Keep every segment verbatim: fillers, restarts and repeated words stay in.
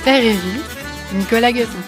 Terre et Vie, Nicolas Gueton.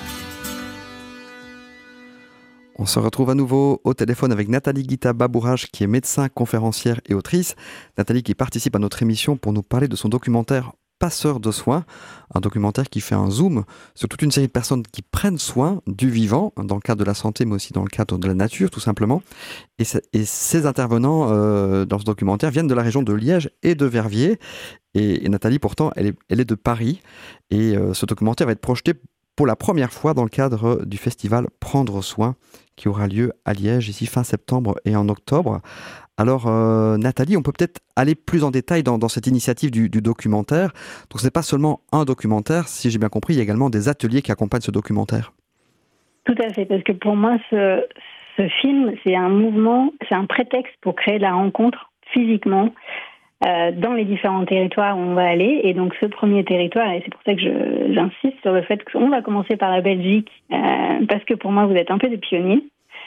On se retrouve à nouveau au téléphone avec Nathalie Guita-Babourage, qui est médecin, conférencière et autrice. Nathalie qui participe à notre émission pour nous parler de son documentaire Passeurs de soins, un documentaire qui fait un zoom sur toute une série de personnes qui prennent soin du vivant, dans le cadre de la santé, mais aussi dans le cadre de la nature, tout simplement. Et, et ces intervenants euh, dans ce documentaire viennent de la région de Liège et de Verviers. Et, et Nathalie, pourtant, elle est, elle est de Paris. Et euh, ce documentaire va être projeté pour la première fois dans le cadre du festival Prendre soin, qui aura lieu à Liège, ici fin septembre et en octobre. Alors euh, Nathalie, on peut peut-être aller plus en détail dans, dans cette initiative du, du documentaire. Donc ce n'est pas seulement un documentaire, si j'ai bien compris, il y a également des ateliers qui accompagnent ce documentaire. Tout à fait, parce que pour moi, ce, ce film, c'est un mouvement, c'est un prétexte pour créer de la rencontre physiquement euh, dans les différents territoires où on va aller. Et donc ce premier territoire, et c'est pour ça que je, j'insiste sur le fait qu'on va commencer par la Belgique, euh, parce que pour moi, vous êtes un peu des pionniers.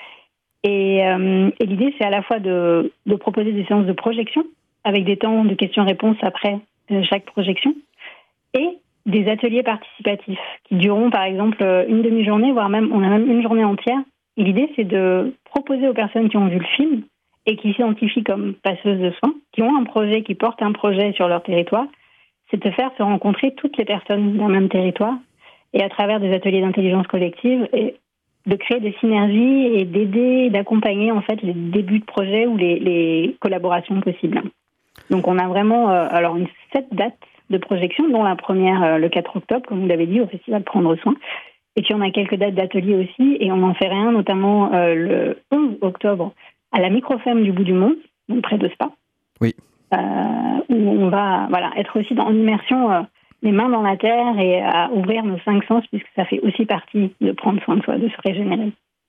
Et, euh, et l'idée, c'est à la fois de, de proposer des séances de projection avec des temps de questions-réponses après euh, chaque projection et des ateliers participatifs qui dureront par exemple une demi-journée, voire même on a même une journée entière. Et l'idée, c'est de proposer aux personnes qui ont vu le film et qui s'identifient comme passeuses de soins, qui ont un projet, qui portent un projet sur leur territoire, c'est de faire se rencontrer toutes les personnes d'un même territoire et à travers des ateliers d'intelligence collective et de créer des synergies et d'aider, d'accompagner en fait les débuts de projet ou les, les collaborations possibles. Donc on a vraiment euh, alors une sept dates de projection, dont la première euh, le quatre octobre, comme vous l'avez dit, au festival Prendre soin. Et puis on a quelques dates d'ateliers aussi, et on n'en fait rien, notamment euh, le onze octobre à la Microfemme du bout du monde, donc près de Spa. Oui. Euh, où on va voilà être aussi dans l'immersion. Euh, les mains dans la terre et à ouvrir nos cinq sens, puisque ça fait aussi partie de prendre soin de soi, de se régénérer.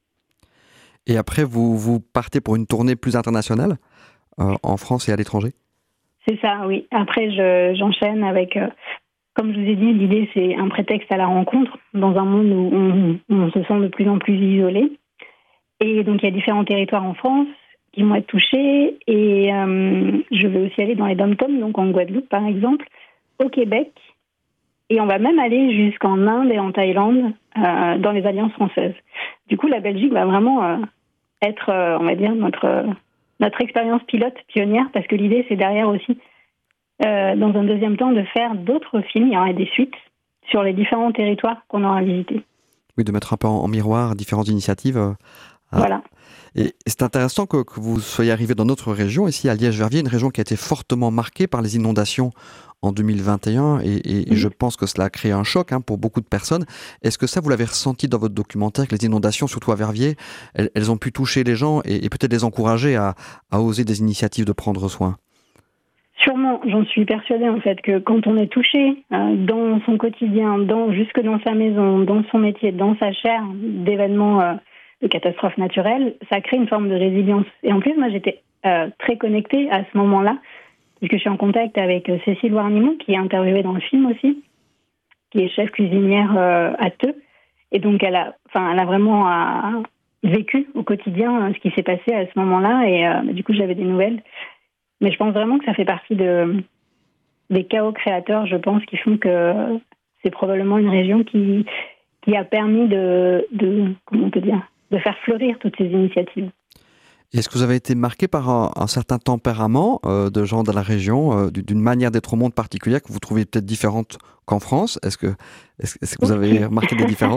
Et après, vous, vous partez pour une tournée plus internationale, euh, en France et à l'étranger ? C'est ça, oui. Après, je, j'enchaîne avec, euh, comme je vous ai dit, l'idée, c'est un prétexte à la rencontre dans un monde où on, on se sent de plus en plus isolé. Et donc, il y a différents territoires en France qui vont être touchés. Et euh, je vais aussi aller dans les dom-toms, donc en Guadeloupe, par exemple, au Québec. Et on va même aller jusqu'en Inde et en Thaïlande, euh, dans les alliances françaises. Du coup, la Belgique va vraiment euh, être, euh, on va dire, notre, euh, notre expérience pilote pionnière, parce que l'idée, c'est derrière aussi, euh, dans un deuxième temps, de faire d'autres films, il y aura des suites, sur les différents territoires qu'on aura visités. Oui, de mettre un peu en, en miroir différentes initiatives. Euh, à... Voilà. Et, et c'est intéressant que, que vous soyez arrivé dans notre région, ici à Liège-Verviers, une région qui a été fortement marquée par les inondations en deux mille vingt et un, et, et, et je pense que cela a créé un choc hein, pour beaucoup de personnes. Est-ce que ça, vous l'avez ressenti dans votre documentaire, que les inondations, surtout à Verviers, elles, elles ont pu toucher les gens et, et peut-être les encourager à, à oser des initiatives de prendre soin ? Sûrement, j'en suis persuadée en fait que quand on est touché euh, dans son quotidien, dans, jusque dans sa maison, dans son métier, dans sa chair d'événements euh, de catastrophes naturelles, ça crée une forme de résilience. Et en plus, moi j'étais euh, très connectée à ce moment-là, puisque je suis en contact avec Cécile Warnimont, qui est interviewée dans le film aussi, qui est chef cuisinière euh, à Theux. Et donc, elle a, enfin, elle a vraiment euh, vécu au quotidien euh, ce qui s'est passé à ce moment-là. Et euh, du coup, j'avais des nouvelles. Mais je pense vraiment que ça fait partie de, des chaos créateurs, je pense, qui font que c'est probablement une région qui, qui a permis de, de, comment on peut dire, de faire fleurir toutes ces initiatives. Est-ce que vous avez été marqué par un, un certain tempérament euh, de gens dans la région, euh, d'une manière d'être au monde particulière que vous trouvez peut-être différente qu'en France ? Est-ce que, est-ce, est-ce que vous avez remarqué des différences ?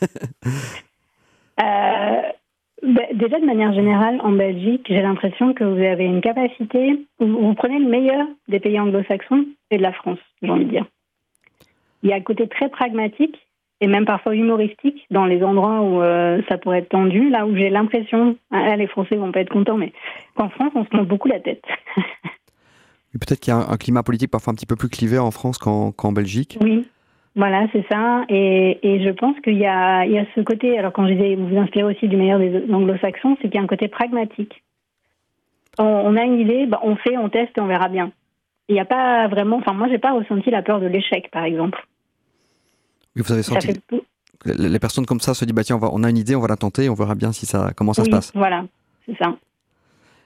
euh, bah, Déjà, de manière générale, en Belgique, j'ai l'impression que vous avez une capacité, vous, vous prenez le meilleur des pays anglo-saxons et de la France, j'ai envie de dire. Il y a un côté très pragmatique, et même parfois humoristique, dans les endroits où euh, ça pourrait être tendu, là où j'ai l'impression, ah, les Français vont pas être contents, mais qu'en France, on se prend beaucoup la tête. Peut-être qu'il y a un, un climat politique parfois un petit peu plus clivé en France qu'en, qu'en Belgique. Oui, voilà, c'est ça. Et, et je pense qu'il y a, il y a ce côté, alors quand je disais, vous vous inspirez aussi du meilleur des anglo-saxons, c'est qu'il y a un côté pragmatique. On, on a une idée, bah, on fait, on teste et on verra bien. Il n'y a pas vraiment, enfin moi, j'ai pas ressenti la peur de l'échec, par exemple. Oui, vous avez senti que les personnes comme ça se disent bah tiens, on, va, on a une idée, on va la tenter, on verra bien si ça, comment ça oui, se passe. Voilà, c'est ça.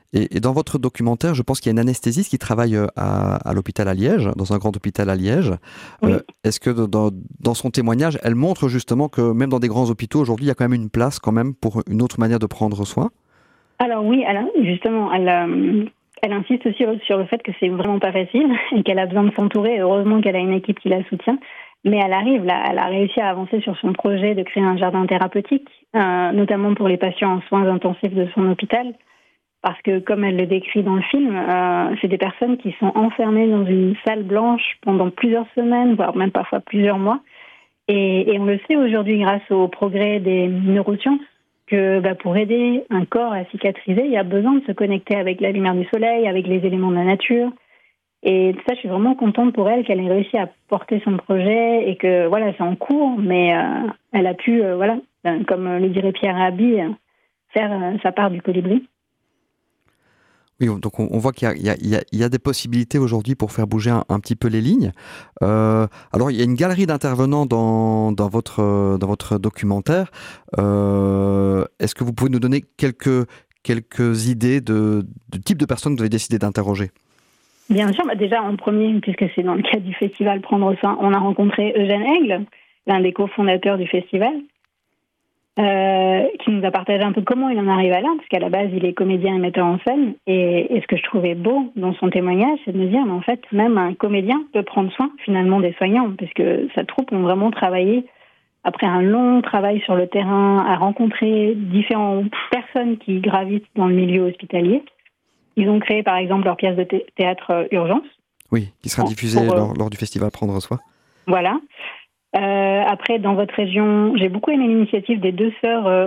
Et, et dans votre documentaire, je pense qu'il y a une anesthésiste qui travaille à, à l'hôpital à Liège, dans un grand hôpital à Liège. Oui. Euh, est-ce que dans, dans son témoignage, elle montre justement que même dans des grands hôpitaux, aujourd'hui, il y a quand même une place quand même pour une autre manière de prendre soin? Alors oui, elle, justement, elle, euh, elle insiste aussi sur le fait que c'est vraiment pas facile et qu'elle a besoin de s'entourer. Heureusement qu'elle a une équipe qui la soutient. Mais elle arrive, là, elle a réussi à avancer sur son projet de créer un jardin thérapeutique, euh, notamment pour les patients en soins intensifs de son hôpital. Parce que, comme elle le décrit dans le film, euh, c'est des personnes qui sont enfermées dans une salle blanche pendant plusieurs semaines, voire même parfois plusieurs mois. Et, et on le sait aujourd'hui grâce au progrès des neurosciences, que bah, pour aider un corps à cicatriser, il y a besoin de se connecter avec la lumière du soleil, avec les éléments de la nature. Et ça, je suis vraiment contente pour elle qu'elle ait réussi à porter son projet et que voilà, c'est en cours, mais euh, elle a pu, euh, voilà, comme le dirait Pierre Rabhi, euh, faire euh, sa part du colibri. Oui, donc on, on voit qu'il y a, il y a, il y a, il y a des possibilités aujourd'hui pour faire bouger un, un petit peu les lignes. Euh, alors, il y a une galerie d'intervenants dans, dans, votre, dans votre documentaire. Euh, est-ce que vous pouvez nous donner quelques, quelques idées de, de type de personnes que vous avez décidé d'interroger? Bien sûr, bah déjà en premier, puisque c'est dans le cadre du festival Prendre soin, on a rencontré Eugène Aigle, l'un des cofondateurs du festival, euh, qui nous a partagé un peu comment il en arrive à là, parce qu'à la base, il est comédien et metteur en scène. Et, et ce que je trouvais beau dans son témoignage, c'est de me dire, mais en fait, même un comédien peut prendre soin finalement des soignants, puisque sa troupe ont vraiment travaillé, après un long travail sur le terrain, à rencontrer différentes personnes qui gravitent dans le milieu hospitalier. Ils ont créé, par exemple, leur pièce de thé- théâtre euh, Urgence. Oui, qui sera diffusée pour, euh, lors, lors du festival Prendre soin. Voilà. Euh, après, dans votre région, j'ai beaucoup aimé l'initiative des deux sœurs euh,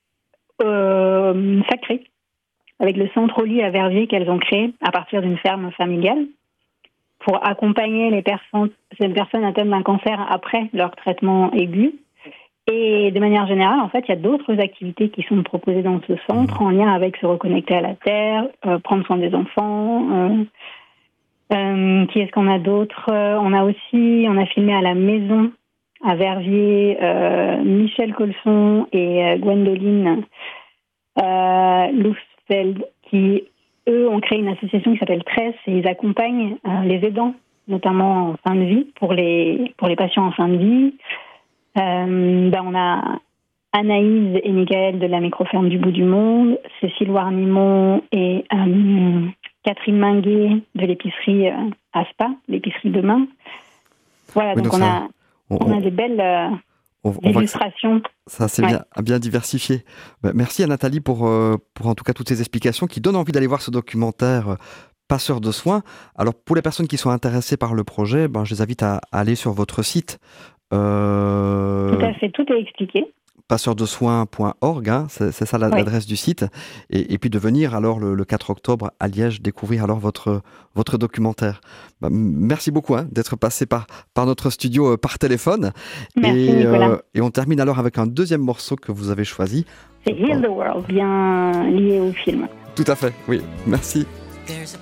euh, sacrées, avec le centre Oli à Verviers qu'elles ont créé à partir d'une ferme familiale, pour accompagner les personnes, ces personnes atteintes d'un cancer après leur traitement aigu. Et de manière générale, en fait, il y a d'autres activités qui sont proposées dans ce centre en lien avec se reconnecter à la terre, euh, prendre soin des enfants. Euh, euh, qui est-ce qu'on a d'autres? euh, On a aussi, on a filmé à la maison à Verviers, euh, Michel Colson et euh, Gwendoline euh, Loufsfeld, qui eux ont créé une association qui s'appelle Tresse et ils accompagnent euh, les aidants, notamment en fin de vie, pour les pour les patients en fin de vie. Euh, ben on a Anaïs et Michael de la microferme du bout du monde, Cécile Warnimont et euh, Catherine Minguet de l'épicerie euh, Aspa, l'épicerie Demain. Voilà, oui, donc, donc on, ça, a, on, on a des belles euh, on, on illustrations. Ça, c'est ouais. bien, bien diversifié. Ben, merci à Nathalie pour, euh, pour en tout cas toutes ces explications qui donnent envie d'aller voir ce documentaire euh, Passeurs de soins. Alors pour les personnes qui sont intéressées par le projet, ben, je les invite à, à aller sur votre site. Euh... Tout à fait, tout est expliqué. passeurs de soins point org, hein, c'est, c'est ça l'adresse oui. du site. Et, et puis de venir alors le, le quatre octobre à Liège découvrir alors votre, votre documentaire. Bah, merci beaucoup hein, d'être passé par, par notre studio euh, par téléphone. Merci et, Nicolas. Euh, et on termine alors avec un deuxième morceau que vous avez choisi. C'est Heal the World, bien lié au film. Tout à fait, oui. Merci.